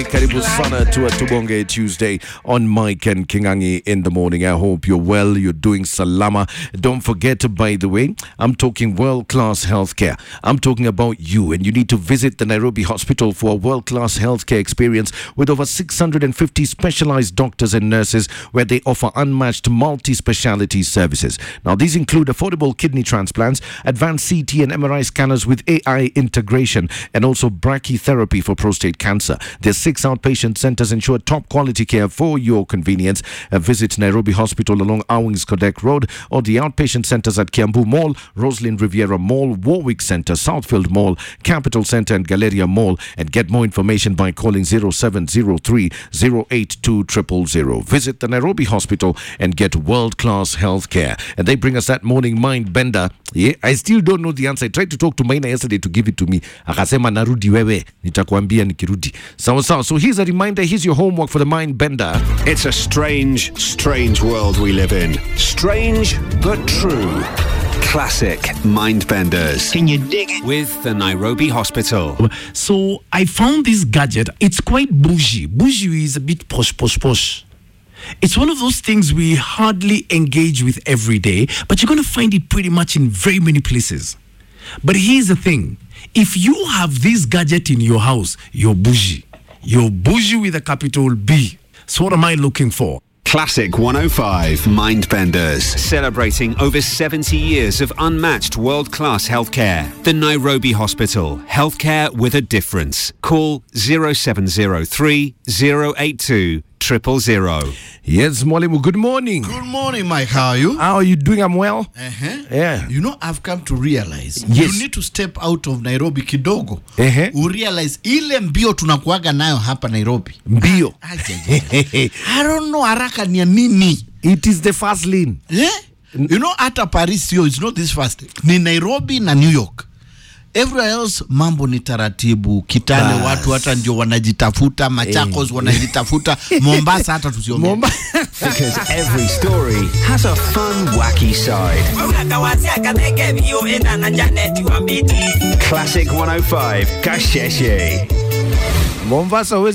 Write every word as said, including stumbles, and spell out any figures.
Karibu sana to a Tubonge Tuesday on Mike and Kingangi in the morning. I hope you're well, you're doing salama. Don't forget, by the way, I'm talking world-class healthcare. I'm talking about you, and you need to visit the Nairobi Hospital for a world-class healthcare experience with over six hundred fifty specialized doctors and nurses where they offer unmatched multi-speciality services. Now, these include affordable kidney transplants, advanced C T and M R I scanners with A I integration, and also brachytherapy for prostate cancer. There's six outpatient centers ensure top quality care for your convenience. Uh, visit Nairobi Hospital along Owings Kodek Road or the outpatient centers at Kiambu Mall, Roslyn Riviera Mall, Warwick Center, Southfield Mall, Capital Center and Galleria Mall, and get more information by calling zero seven zero three zero eight two zero zero zero. Visit the Nairobi Hospital and get world-class health care. And they bring us that morning mind bender. Yeah, I still don't know the answer. I tried to talk to Maina yesterday to give it to me. Akasema narudi wewe, nitakwambia nikirudi. Sawa sawa. So here's a reminder, here's your homework for the mind bender. It's a strange, strange world we live in. Strange but true. Classic Mindbenders. Can you dig it? With the Nairobi Hospital. So I found this gadget. It's quite bougie. Bougie is a bit posh, posh, posh. It's one of those things we hardly engage with every day, but you're going to find it pretty much in very many places. But here's the thing. If you have this gadget in your house, you're bougie. You're bougie with a capital B. So what am I looking for? Classic one oh five Mindbenders. Celebrating over seventy years of unmatched world-class healthcare. The Nairobi Hospital. Healthcare with a difference. Call zero seven zero three zero eight two triple zero. Yes, Mwalimu, good morning. Good morning, Mike. How are you? How are you doing? I'm well. Uh-huh. Yeah. You know, I've come to realize Yes. you need to step out of Nairobi kidogo. Uh-huh. Urealize ile mbio tunakuaga nayo hapa Nairobi. Mbio. I don't know haraka ni ya nini. It is the fast lane. Yeah? You know, hata Paris sio, it's not this fast. Ni Nairobi na New York. Everywhere else mambo ni taratibu. Kitale Bas. watu hata ndio wanajitafuta, Machakos Eh. wanajitafuta, Mombasa hata tusiongee. Because every story has a fun, wacky side. Classic one oh five Kasheshe. Mombasa